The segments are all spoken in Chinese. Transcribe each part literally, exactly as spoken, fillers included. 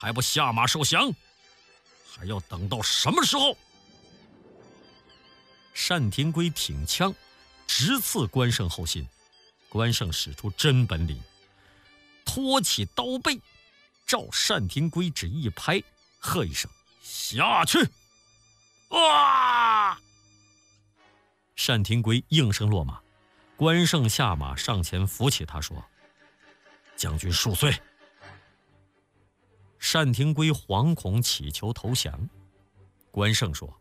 还不下马受降？还要等到什么时候？”单廷圭挺枪，直刺关胜后心。关胜使出真本领，托起刀背，照单廷圭只一拍，喝一声：“下去！”啊！单廷圭应声落马，关胜下马上前扶起他，说：“将军恕罪。”单廷圭惶恐乞求投降。关胜说：“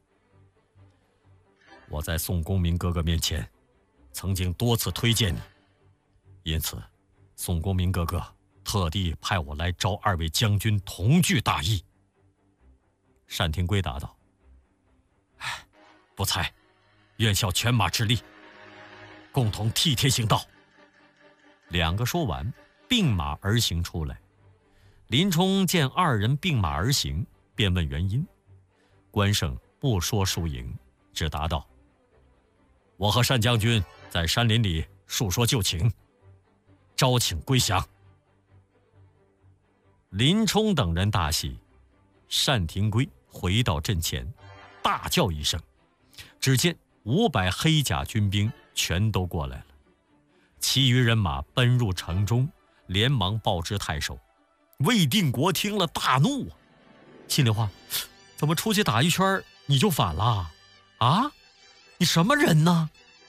我在宋公明哥哥面前曾经多次推荐你，因此宋公明哥哥特地派我来招二位将军同具大义。”单廷圭答道：“唉，不才，愿效犬马之力，共同替天行道。”两个说完，并马而行出来。林冲见二人并马而行，便问原因。关胜不说输赢，只答道：“我和单将军在山林里述说旧情，招请归降。”林冲等人大喜。单廷圭回到阵前，大叫一声，只见五百黑甲军兵全都过来了。其余人马奔入城中，连忙报知太守。魏定国听了大怒啊，心里话：怎么出去打一圈你就反了啊？你什么人呢？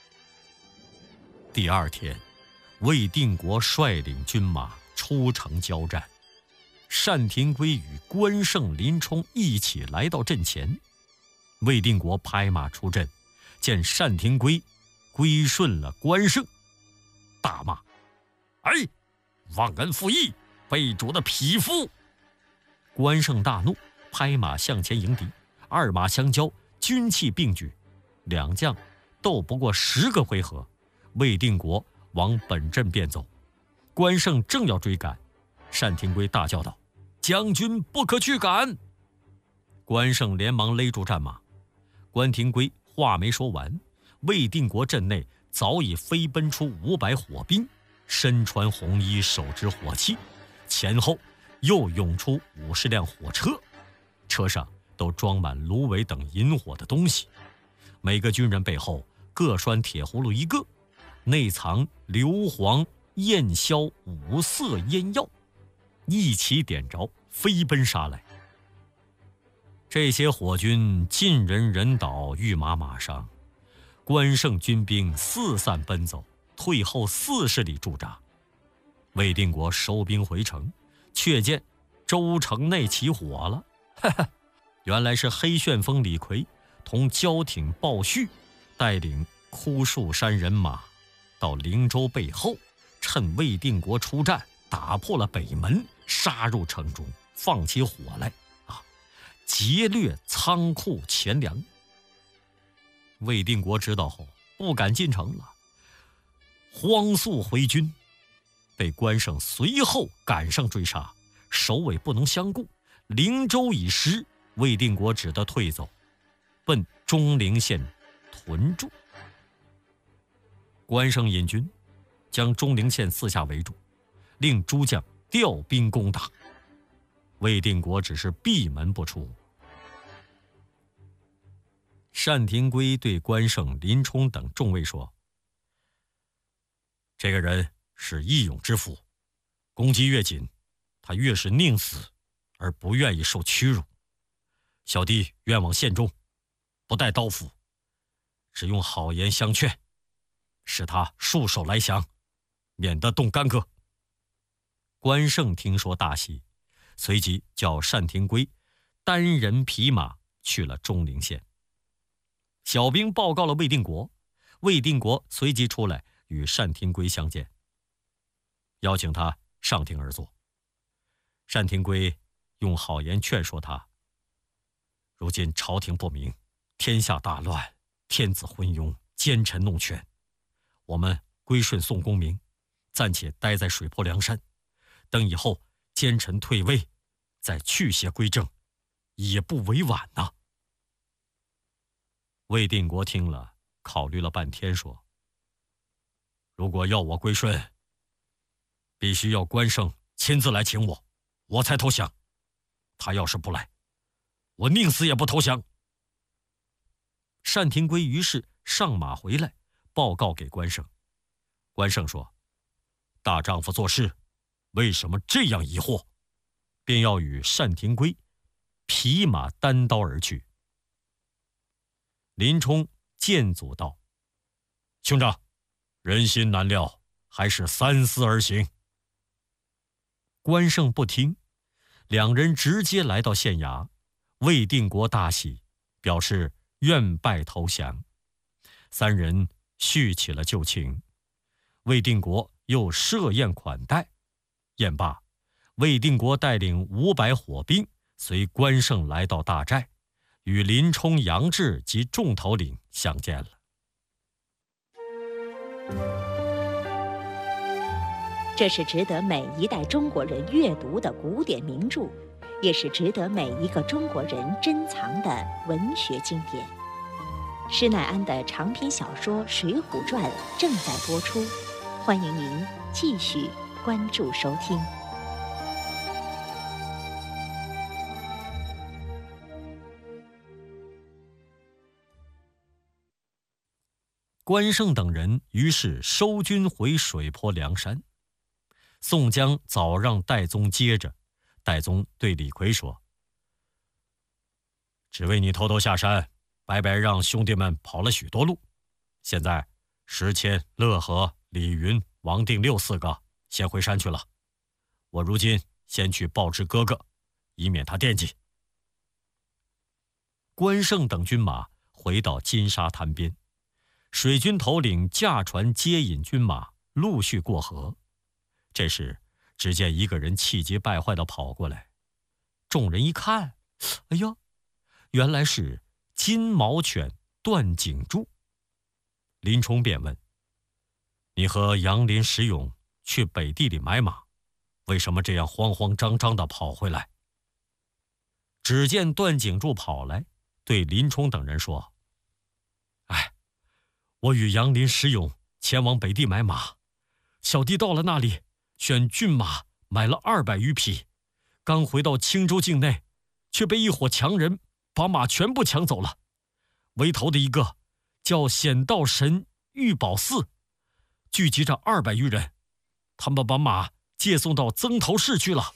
第二天，魏定国率领军马出城交战。单廷圭与关胜、林冲一起来到阵前。魏定国拍马出阵，见单廷圭归顺了关胜，大骂：“哎，忘恩负义，背主的匹夫！”关胜大怒，拍马向前迎敌，二马相交，军器并举，两将斗不过十个回合，魏定国往本阵便走。关胜正要追赶，单廷圭大叫道：“将军不可去赶！”关胜连忙勒住战马。关廷圭话没说完，魏定国阵内早已飞奔出五百火兵，身穿红衣，手执火器，前后又涌出五十辆火车，车上都装满芦苇等引火的东西。每个军人背后各拴铁葫芦一个，内藏硫磺、焰硝五色烟药，一起点着，飞奔杀来。这些火军尽人人倒，御马马伤。关胜军兵四散奔走，退后四十里驻扎。魏定国收兵回城，却见州城内起火了。哈哈，原来是黑旋风李逵同焦挺鲍旭带领枯树山人马到灵州背后，趁魏定国出战，打破了北门，杀入城中，放起火来啊，劫掠仓库钱粮。魏定国知道后不敢进城了，慌速回军，被关胜随后赶上追杀，首尾不能相顾，灵州已失，魏定国只得退走，奔钟陵县屯驻。关胜引军将钟陵县四下围住，令诸将调兵攻打。魏定国只是闭门不出。单廷圭对关胜、林冲等众位说：“这个人是义勇之夫，攻击越紧，他越是宁死而不愿意受屈辱。小弟愿往县中，不带刀斧，只用好言相劝，使他束手来降，免得动干戈。”关胜听说大喜，随即叫单廷圭单人匹马去了钟陵县。小兵报告了魏定国，魏定国随即出来与单廷圭相见，邀请他上庭而坐。单廷圭用好言劝说他：“如今朝廷不明，天下大乱，天子昏庸，奸臣弄权，我们归顺宋公明，暂且待在水泊梁山，等以后奸臣退位，再去邪归正，也不为晚呐。”魏定国听了，考虑了半天，说：“如果要我归顺，必须要关胜亲自来请我，我才投降。 他要是不来，我宁死也不投降。”单廷圭于是上马回来，报告给关胜。关胜说：“大丈夫做事，为什么这样疑惑？”便要与单廷圭匹马单刀而去。林冲谏阻道：“兄长，人心难料，还是三思而行。”关胜不听，两人直接来到县衙。魏定国大喜，表示愿拜投降。三人叙起了旧情。魏定国又设宴款待。宴罢，魏定国带领五百火兵随关胜来到大寨，与林冲、杨志及众头领相见了。 这是值得每一代中国人阅读的古典名著，也是值得每一个中国人珍藏的文学经典。施耐庵的长篇小说《水浒传》正在播出，欢迎您继续关注收听。 关胜等人于是收军回水泊梁山。宋江早让戴宗接着，戴宗对李逵说：“只为你偷偷下山，白白让兄弟们跑了许多路。现在石谦、乐和、李云、王定六四个先回山去了。我如今先去报知哥哥，以免他惦记。”关胜等军马回到金沙滩边，水军头领驾船接引军马陆续过河。这时只见一个人气急败坏地跑过来，众人一看，哎呀，原来是金毛犬段景柱。林冲便问：“你和杨林、石勇去北地里买马，为什么这样慌慌张张地跑回来？”只见段景柱跑来，对林冲等人说：“哎，我与杨林、石勇前往北地买马，小弟到了那里，选骏马买了二百余匹，刚回到青州境内，却被一伙强人把马全部抢走了。为头的一个叫显道神玉宝寺，聚集着二百余人，他们把马借送到曾头市去了。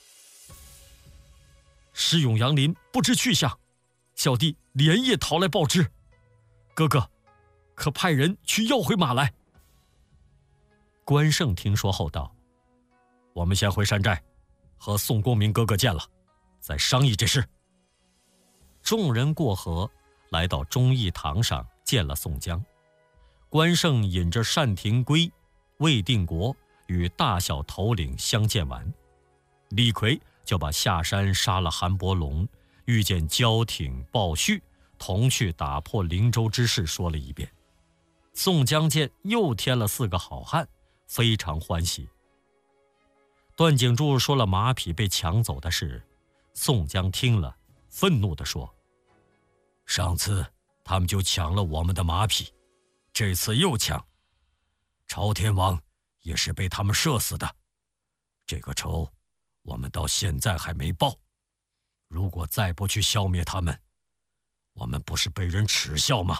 石勇、杨林不知去向，小弟连夜逃来报知。哥哥，可派人去要回马来。”关胜听说后道：“我们先回山寨，和宋公明哥哥见了，再商议这事。”众人过河，来到忠义堂上见了宋江。关胜引着单廷圭、魏定国与大小头领相见完，李逵就把下山杀了韩伯龙，遇见焦挺、鲍旭，同去打破灵州之事说了一遍。宋江见又添了四个好汉，非常欢喜。段景柱说了马匹被抢走的事，宋江听了，愤怒地说：“上次他们就抢了我们的马匹，这次又抢，朝天王也是被他们射死的。这个仇我们到现在还没报，如果再不去消灭他们，我们不是被人耻笑吗？”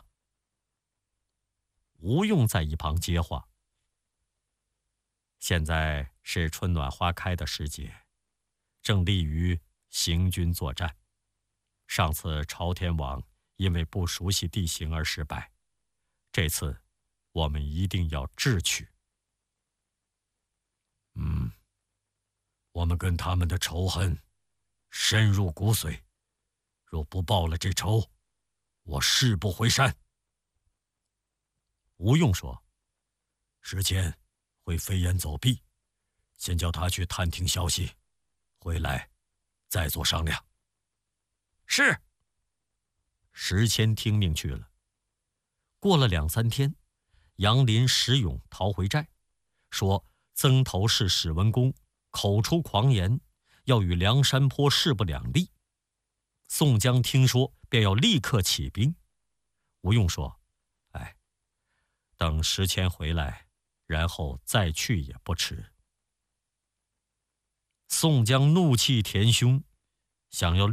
吴用在一旁接话：“现在是春暖花开的时节，正利于行军作战。上次朝天王因为不熟悉地形而失败，这次我们一定要智取。嗯，我们跟他们的仇恨深入骨髓，若不报了这仇，我誓不回山。”吴用说：“石谦会飞檐走壁，先叫他去探听消息，回来再做商量。”是。石谦听命去了。过了两三天，杨林、石勇逃回寨，说曾头市史文恭口出狂言，要与梁山泊势不两立。宋江听说，便要立刻起兵。吴用说：“哎，等石谦回来，然后再去也不迟。”宋江怒气填胸，想要立